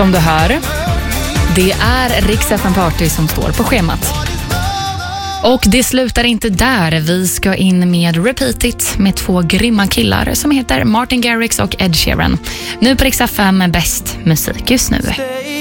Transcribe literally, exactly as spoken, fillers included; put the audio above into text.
som du hör. Det är Rix F M Party som står på schemat. Och det slutar inte där. Vi ska in med Repeat It med två grymma killar som heter Martin Garrix och Ed Sheeran. Nu på Rix F M med bäst musik just nu.